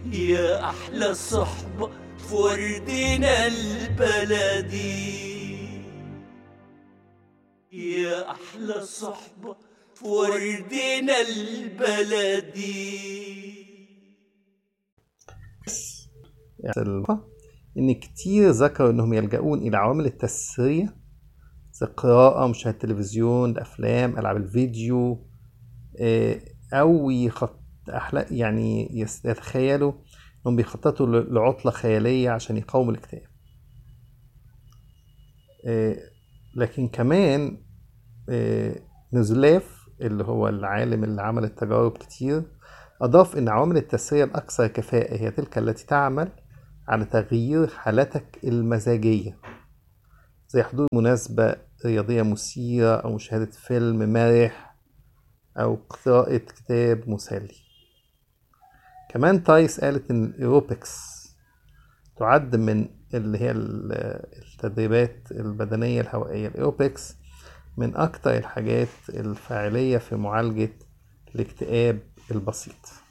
يا أحلى صحبة في وردنا البلدي، يا أحلى صحبة في وردنا البلدي. إن كتير ذكروا إنهم يلجؤون إلى عوامل التسرية زي القراءة، مشاهدة التلفزيون، الأفلام، ألعاب الفيديو، أو يعني يتخيلوا إنهم بيخططوا لعطلة خيالية عشان يقاوموا الاكتئاب. لكن كمان نزلاف اللي هو العالم اللي عمل التجارب كتير أضاف إن عوامل التسرية الأكثر كفاءة هي تلك التي تعمل على تغيير حالتك المزاجية، زي حضور مناسبة رياضية مثيرة أو مشاهدة فيلم مرح أو قراءة كتاب مسلي. كمان تايس قالت إن الإيروبكس تعد من اللي هي التدريبات البدنية الهوائية. الإيروبكس من أكتر الحاجات الفاعلية في معالجة الاكتئاب البسيط.